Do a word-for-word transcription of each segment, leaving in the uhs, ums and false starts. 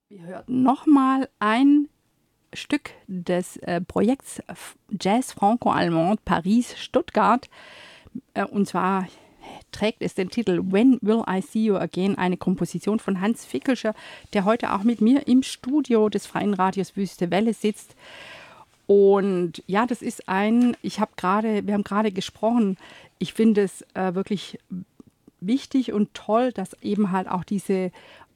Wir hörten nochmal ein Stück des äh, Projekts Jazz Franco-Allemand Paris-Stuttgart. Äh, und zwar trägt es den Titel When Will I See You Again, eine Komposition von Hans Fickelscher, der heute auch mit mir im Studio des Freien Radios Wüste Welle sitzt. Und ja, das ist ein, ich habe gerade, wir haben gerade gesprochen, ich finde es äh, wirklich wichtig und toll, dass eben halt auch diese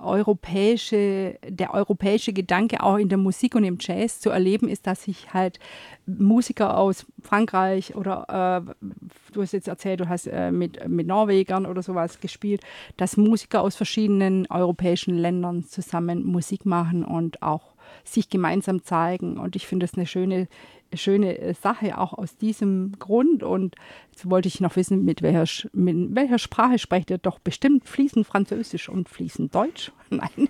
europäische, der europäische Gedanke auch in der Musik und im Jazz zu erleben ist, dass sich halt Musiker aus Frankreich oder äh, du hast jetzt erzählt, du hast äh, mit, mit Norwegern oder sowas gespielt, dass Musiker aus verschiedenen europäischen Ländern zusammen Musik machen und auch sich gemeinsam zeigen. Und ich finde das eine schöne schöne Sache, auch aus diesem Grund. Und jetzt wollte ich noch wissen, mit welcher, mit welcher Sprache sprecht ihr? Doch bestimmt fließend Französisch und fließend Deutsch? Nein.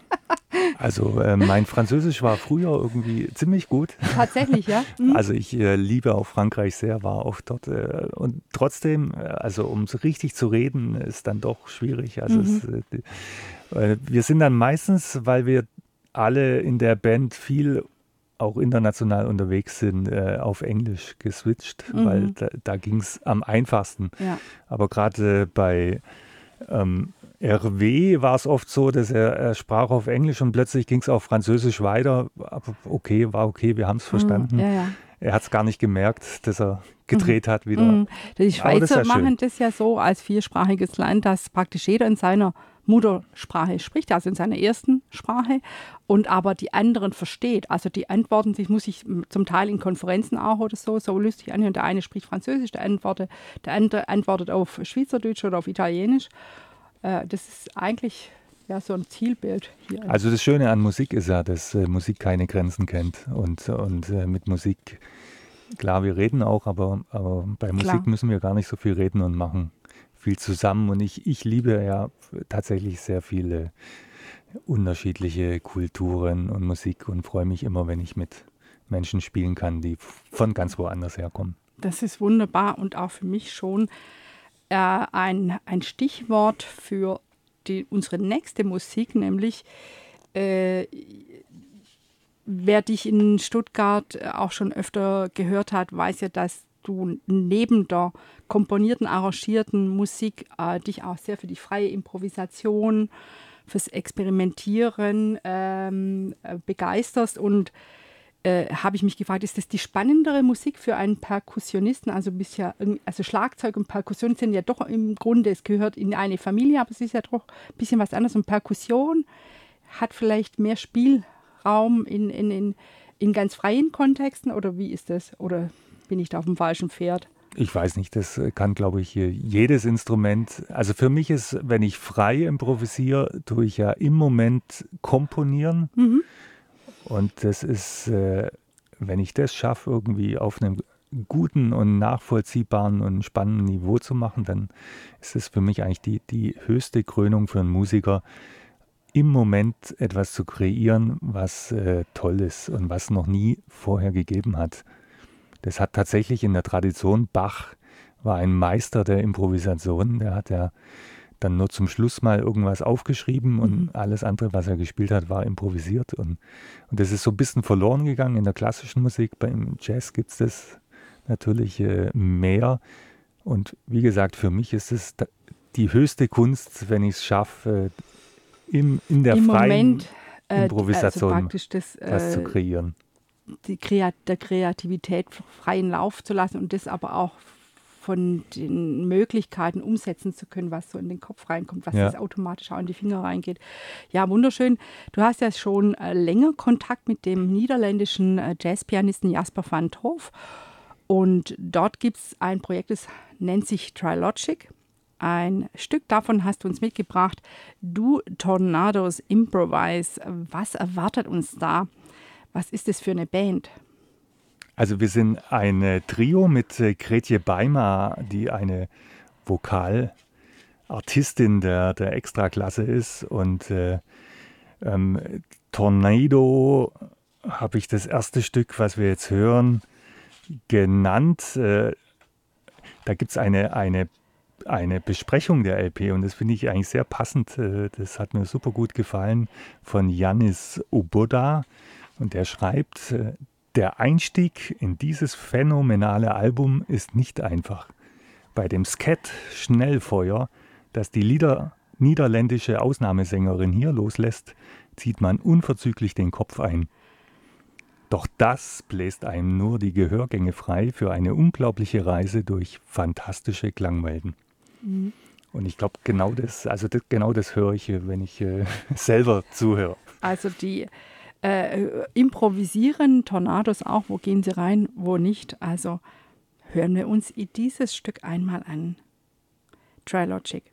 Also äh, mein Französisch war früher irgendwie ziemlich gut. Tatsächlich, ja? Mhm. Also ich äh, liebe auch Frankreich sehr, war auch dort. Äh, und trotzdem, äh, also um so richtig zu reden, ist dann doch schwierig. Also Mhm. es, äh, die, äh, wir sind dann meistens, weil wir alle in der Band viel auch international unterwegs sind, äh, auf Englisch geswitcht, Mhm. weil da, da ging es am einfachsten. Ja. Aber gerade bei ähm, R W war es oft so, dass er, er sprach auf Englisch und plötzlich ging es auf Französisch weiter. Aber okay, war okay, wir haben es verstanden. Mhm. Ja, ja. Er hat es gar nicht gemerkt, dass er gedreht hat wieder. Mhm. Die Aber das Schweizer ist ja schön. machen das ja so als viersprachiges Land, dass praktisch jeder in seiner Muttersprache spricht, also in seiner ersten Sprache, und aber die anderen versteht. Also die antworten sich, muss ich zum Teil in Konferenzen auch oder so, so lustig anhören. Der eine spricht Französisch, der andere, der andere antwortet auf Schweizerdeutsch oder auf Italienisch. Äh, das ist eigentlich ja so ein Zielbild hier. Also das Schöne an Musik ist ja, dass äh, Musik keine Grenzen kennt. Und, und äh, mit Musik, klar, wir reden auch, aber, aber bei Klar. Musik müssen wir gar nicht so viel reden und machen viel zusammen. Und ich, ich liebe ja tatsächlich sehr viele unterschiedliche Kulturen und Musik und freue mich immer, wenn ich mit Menschen spielen kann, die von ganz woanders herkommen. Das ist wunderbar und auch für mich schon äh, ein, ein Stichwort für die, unsere nächste Musik, nämlich äh, wer dich in Stuttgart auch schon öfter gehört hat, weiß ja, dass du neben der komponierten, arrangierten Musik äh, dich auch sehr für die freie Improvisation, fürs Experimentieren ähm, äh, begeisterst. Und äh, habe ich mich gefragt, ist das die spannendere Musik für einen Perkussionisten? Also bisher, also Schlagzeug und Perkussion sind ja doch im Grunde, es gehört in eine Familie, aber es ist ja doch ein bisschen was anderes. Und Perkussion hat vielleicht mehr Spielraum in, in, in, in ganz freien Kontexten, oder wie ist das? Oder bin ich da auf dem falschen Pferd? Ich weiß nicht, das kann, glaube ich, jedes Instrument. Also für mich ist, wenn ich frei improvisiere, tue ich ja im Moment komponieren. Mhm. Und das ist, äh, wenn ich das schaffe, irgendwie auf einem guten und nachvollziehbaren und spannenden Niveau zu machen, dann ist es für mich eigentlich die, die höchste Krönung für einen Musiker, im Moment etwas zu kreieren, was äh, toll ist und was noch nie vorher gegeben hat. Das hat tatsächlich in der Tradition, Bach war ein Meister der Improvisation, der hat ja dann nur zum Schluss mal irgendwas aufgeschrieben und Mhm. alles andere, was er gespielt hat, war improvisiert. Und, und das ist so ein bisschen verloren gegangen in der klassischen Musik. Beim Jazz gibt es das natürlich äh, mehr. Und wie gesagt, für mich ist es da, die höchste Kunst, wenn ich es schaffe, äh, im, in der Im freien Moment äh, also Improvisation praktisch das, was zu äh, kreieren. die Kreat der Kreativität freien Lauf zu lassen und das aber auch von den Möglichkeiten umsetzen zu können, was so in den Kopf reinkommt, was Ja. das automatisch auch in die Finger reingeht. Ja, wunderschön. Du hast ja schon äh, länger Kontakt mit dem niederländischen äh, Jazzpianisten Jasper van 't Hof. Und dort gibt es ein Projekt, das nennt sich Trilogic. Ein Stück davon hast du uns mitgebracht. Du Tornados Improvise. Was erwartet uns da? Was ist das für eine Band? Also wir sind ein Trio mit äh, Gretje Beima, die eine Vokalartistin der, der Extraklasse ist. Und äh, ähm, Tornado habe ich das erste Stück, was wir jetzt hören, genannt. Äh, da gibt es eine, eine eine Besprechung der L P und das finde ich eigentlich sehr passend. äh, Das hat mir super gut gefallen von Yannis Oboda und der schreibt, äh, der Einstieg in dieses phänomenale Album ist nicht einfach. Bei dem Skat Schnellfeuer, das die Lieder niederländische Ausnahmesängerin hier loslässt, zieht man unverzüglich den Kopf ein. Doch das bläst einem nur die Gehörgänge frei für eine unglaubliche Reise durch fantastische Klangwelten. Mhm. Und ich glaube, genau das, also das, genau das höre ich, wenn ich äh, selber zuhöre. Also die äh, improvisieren, Tornados auch, wo gehen sie rein, wo nicht. Also hören wir uns dieses Stück einmal an. Trilogic.